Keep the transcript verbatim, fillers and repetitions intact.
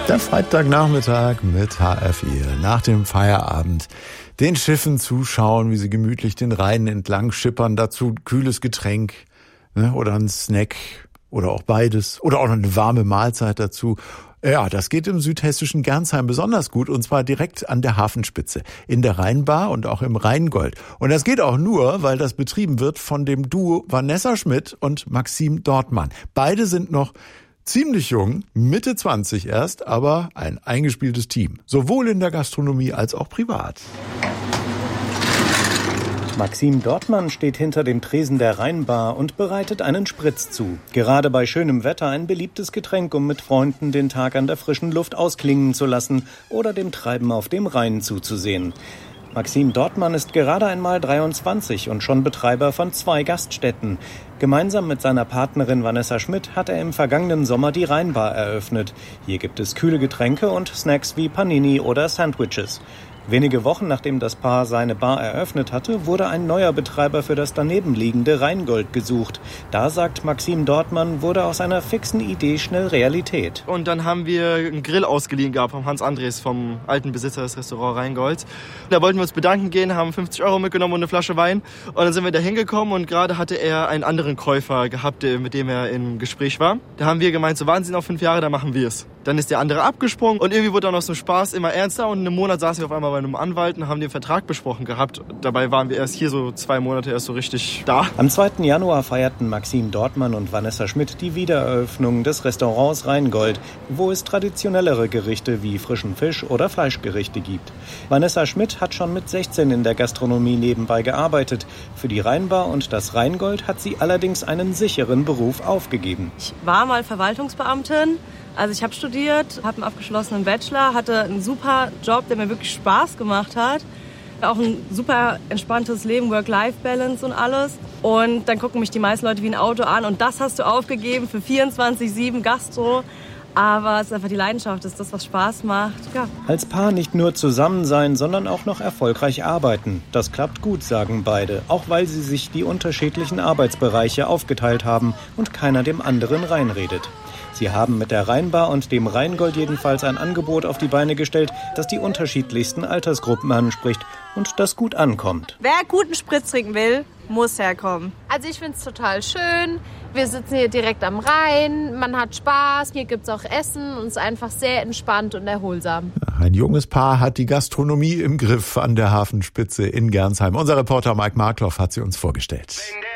Der Freitagnachmittag mit H R vier. Nach dem Feierabend den Schiffen zuschauen, wie sie gemütlich den Rhein entlang schippern. Dazu kühles Getränk, ne, oder ein Snack oder auch beides. Oder auch noch eine warme Mahlzeit dazu. Ja, das geht im südhessischen Gernsheim besonders gut, und zwar direkt an der Hafenspitze, in der Rheinbar und auch im Rheingold. Und das geht auch nur, weil das betrieben wird von dem Duo Vanessa Schmidt und Maxim Dortmann. Beide sind noch ziemlich jung, Mitte zwanzig erst, aber ein eingespieltes Team, sowohl in der Gastronomie als auch privat. Maxim Dortmann steht hinter dem Tresen der Rheinbar und bereitet einen Spritz zu. Gerade bei schönem Wetter ein beliebtes Getränk, um mit Freunden den Tag an der frischen Luft ausklingen zu lassen oder dem Treiben auf dem Rhein zuzusehen. Maxim Dortmann ist gerade einmal dreiundzwanzig und schon Betreiber von zwei Gaststätten. Gemeinsam mit seiner Partnerin Vanessa Schmidt hat er im vergangenen Sommer die Rheinbar eröffnet. Hier gibt es kühle Getränke und Snacks wie Panini oder Sandwiches. Wenige Wochen nachdem das Paar seine Bar eröffnet hatte, wurde ein neuer Betreiber für das danebenliegende Rheingold gesucht. Da, sagt Maxim Dortmann, wurde aus einer fixen Idee schnell Realität. Und dann haben wir einen Grill ausgeliehen gehabt vom Hans Andres, vom alten Besitzer des Restaurants Rheingold. Da wollten wir uns bedanken gehen, haben fünfzig Euro mitgenommen und eine Flasche Wein. Und dann sind wir da hingekommen und gerade hatte er einen anderen Käufer gehabt, mit dem er im Gespräch war. Da haben wir gemeint, so warten Sie noch fünf Jahre, dann machen wir es. Dann ist der andere abgesprungen und irgendwie wurde dann aus dem Spaß immer ernster und in einem Monat saßen wir auf einmal bei einem Anwalt und haben den Vertrag besprochen gehabt. Dabei waren wir erst hier so zwei Monate erst so richtig da. Am zweiten Januar feierten Maxim Dortmann und Vanessa Schmidt die Wiedereröffnung des Restaurants Rheingold, wo es traditionellere Gerichte wie frischen Fisch oder Fleischgerichte gibt. Vanessa Schmidt hat schon mit sechzehn in der Gastronomie nebenbei gearbeitet. Für die Rheinbar und das Rheingold hat sie allerdings einen sicheren Beruf aufgegeben. Ich war mal Verwaltungsbeamtin. Also ich habe studiert, habe einen abgeschlossenen Bachelor, hatte einen super Job, der mir wirklich Spaß gemacht hat. Auch ein super entspanntes Leben, Work-Life-Balance und alles. Und dann gucken mich die meisten Leute wie ein Auto an und das hast du aufgegeben für vierundzwanzig sieben Gastro. Aber es ist einfach die Leidenschaft, es ist das, was Spaß macht. Ja. Als Paar nicht nur zusammen sein, sondern auch noch erfolgreich arbeiten. Das klappt gut, sagen beide. Auch weil sie sich die unterschiedlichen Arbeitsbereiche aufgeteilt haben und keiner dem anderen reinredet. Sie haben mit der Rheinbar und dem Rheingold jedenfalls ein Angebot auf die Beine gestellt, das die unterschiedlichsten Altersgruppen anspricht und das gut ankommt. Wer guten Spritz trinken will, muss herkommen. Also ich finde es total schön. Wir sitzen hier direkt am Rhein, man hat Spaß, hier gibt es auch Essen und es ist einfach sehr entspannt und erholsam. Ein junges Paar hat die Gastronomie im Griff an der Hafenspitze in Gernsheim. Unser Reporter Mike Markloff hat sie uns vorgestellt.